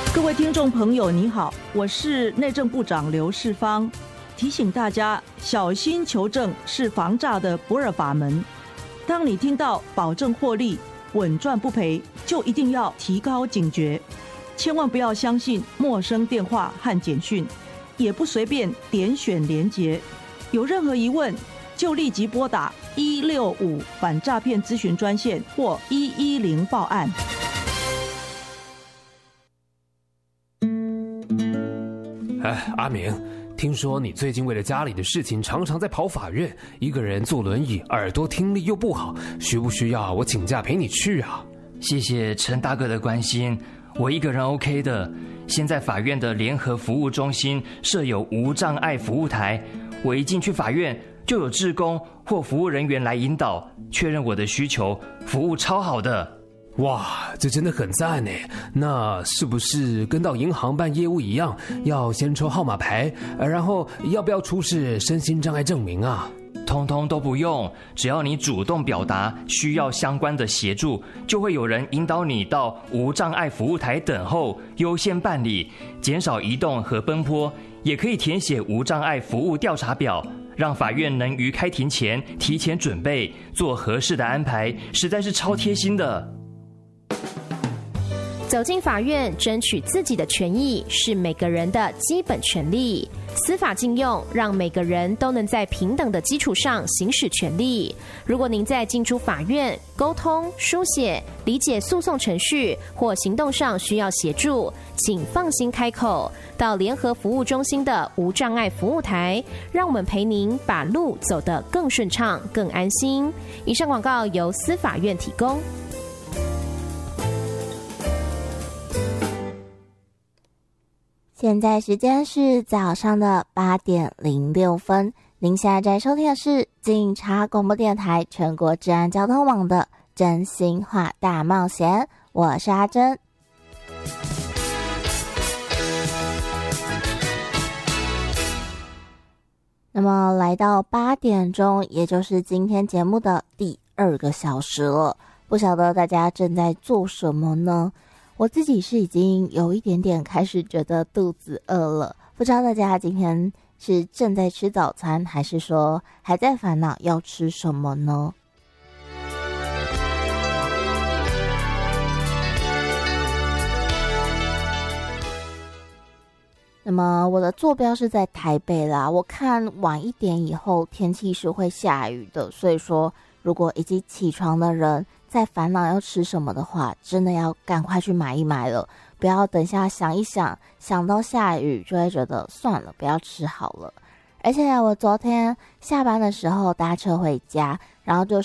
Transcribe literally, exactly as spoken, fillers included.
各位听众朋友，你好，我是内政部长刘世芳，提醒大家小心求证是防诈的不二法门。当你听到保证获利、稳赚不赔，就一定要提高警觉，千万不要相信陌生电话和简讯，也不随便点选连结。有任何疑问，就立即拨打一六五反诈骗咨询专线或一一零报案。 哎，阿明，听说你最近为了家里的事情常常在跑法院，一个人坐轮椅，耳朵听力又不好，需不需要我请假陪你去啊？ 谢谢陈大哥的关心，我一个人 OK 的。现在法院的联合服务中心设有无障碍服务台，我一进去法院就有志工或服务人员来引导，确认我的需求，服务超好的。 哇，这真的很赞呢！那是不是跟到银行办业务一样，要先抽号码牌，然后要不要出示身心障碍证明啊？ 通通都不用，只要你主动表达需要相关的协助，就会有人引导你到无障碍服务台等候，优先办理，减少移动和奔波，也可以填写无障碍服务调查表，让法院能于开庭前提前准备，做合适的安排，实在是超贴心的。 走进法院，争取自己的权益是每个人的基本权利。司法禁用，让每个人都能在平等的基础上行使权利。如果您在进出法院、沟通、书写、理解诉讼程序或行动上需要协助，请放心开口，到联合服务中心的无障碍服务台，让我们陪您把路走得更顺畅、更安心。以上广告由司法院提供。 现在时间是早上的八点零六分，您现在在收听的是警察广播电台全国治安交通网的真心话大冒险，我是阿珍。那么来到八点钟，也就是今天节目的第二个小时了，不晓得大家正在做什么呢？我自己是已经有一点点开始觉得肚子饿了，不知道大家今天是正在吃早餐，还是说还在烦恼要吃什么呢？那么我的坐标是在台北啦，我看晚一点以后天气是会下雨的，所以说如果已经起床的人在烦恼要吃什么的话，真的要赶快去买一买了，不要等下想一想，想到下雨就会觉得算了，不要吃好了。而且我昨天下班的时候搭车回家，然后就